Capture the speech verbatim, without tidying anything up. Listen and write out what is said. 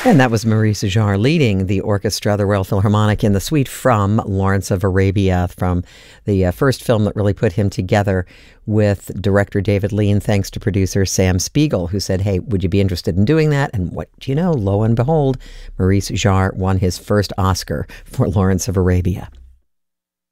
And that was Maurice Jarre leading the orchestra, the Royal Philharmonic, in the suite from Lawrence of Arabia, from the uh, first film that really put him together with director David Lean, thanks to producer Sam Spiegel, who said, hey, would you be interested in doing that? And what do you know? Lo and behold, Maurice Jarre won his first Oscar for Lawrence of Arabia.